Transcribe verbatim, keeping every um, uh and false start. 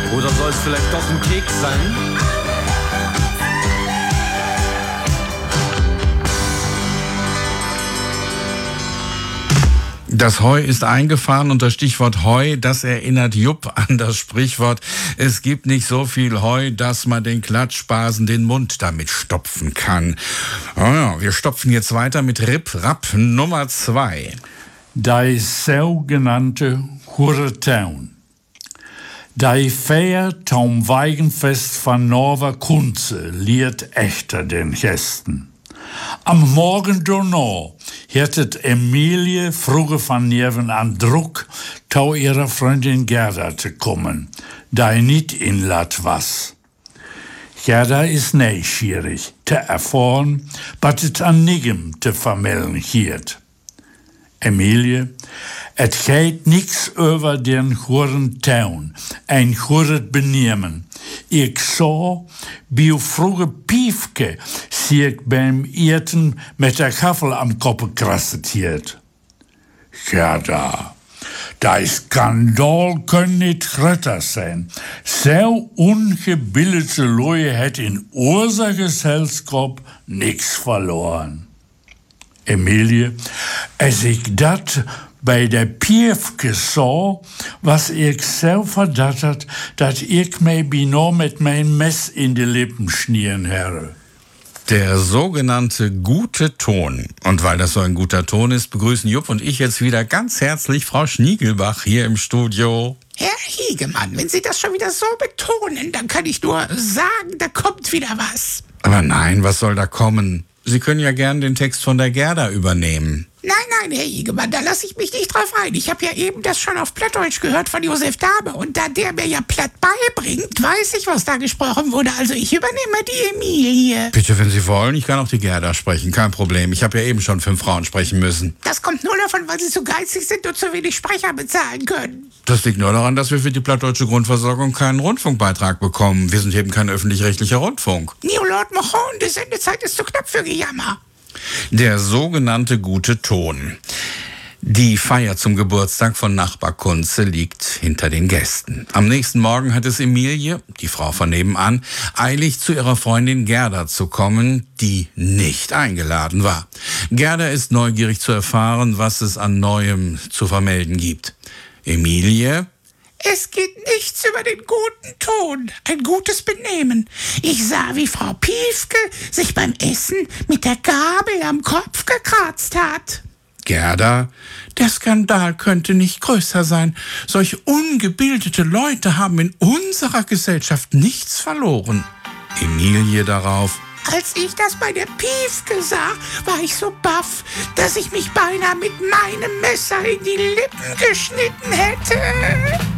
Oder soll es vielleicht doch ein Keks sein? Das Heu ist eingefahren und das Stichwort Heu, das erinnert Jupp an das Sprichwort: Es gibt nicht so viel Heu, dass man den Klatschbasen den Mund damit stopfen kann. Oh ja, wir stopfen jetzt weiter mit Rip Rap Nummer zwei. Die sogenannte Hurretown. Die Feier zum Weigenfest von Nova Kunze liert echter den Gästen. Am Morgen danach hättet Emilie vroege van Neven an Druck, zu ihrer Freundin Gerda zu kommen, die nicht in Lat was. Gerda ist neugierig, zu erfahren, was es an Nigem zu vermelden hiert. Emilie, et geht nix über den goeren Town, ein goeret benemen. Ik sah, bij vroege Piefke, zie ik beim Eten met der Gaffel am Koppe krasset. Gerda, der Skandal kann nicht größer sein. So ungebildete Leute hat in unser Gesellschaft nix verloren. Emilie, als ich dat bei der Piefke sah, was ich so verdattert, dat ich mir bino mit mein Mess in die Lippen schnieren herre. Der sogenannte gute Ton. Und weil das so ein guter Ton ist, begrüßen Jupp und ich jetzt wieder ganz herzlich Frau Schniegelbach hier im Studio. Herr Hiegemann, wenn Sie das schon wieder so betonen, dann kann ich nur sagen, da kommt wieder was. Aber nein, was soll da kommen? Sie können ja gern den Text von der Gerda übernehmen. Nein, nein, Herr Hiegemann, da lasse ich mich nicht drauf ein. Ich habe ja eben das schon auf Plattdeutsch gehört von Josef Dahme. Und da der mir ja platt beibringt, weiß ich, was da gesprochen wurde. Also ich übernehme die Emilie. Bitte, wenn Sie wollen, ich kann auch die Gerda sprechen, kein Problem. Ich habe ja eben schon fünf Frauen sprechen müssen. Das kommt nur davon, weil Sie zu geizig sind und zu wenig Sprecher bezahlen können. Das liegt nur daran, dass wir für die plattdeutsche Grundversorgung keinen Rundfunkbeitrag bekommen. Wir sind eben kein öffentlich-rechtlicher Rundfunk. Niolord Mochon, die Sendezeit ist zu knapp für Gejammer. Der sogenannte gute Ton. Die Feier zum Geburtstag von Nachbar Kunze liegt hinter den Gästen. Am nächsten Morgen hat es Emilie, die Frau von nebenan, eilig zu ihrer Freundin Gerda zu kommen, die nicht eingeladen war. Gerda ist neugierig zu erfahren, was es an Neuem zu vermelden gibt. Emilie: Es geht nichts über den guten Ton, ein gutes Benehmen. Ich sah, wie Frau Piefke sich beim Essen mit der Gabel am Kopf gekratzt hat. Gerda: Der Skandal könnte nicht größer sein. Solch ungebildete Leute haben in unserer Gesellschaft nichts verloren. Emilie darauf: Als ich das bei der Piefke sah, war ich so baff, dass ich mich beinahe mit meinem Messer in die Lippen geschnitten hätte.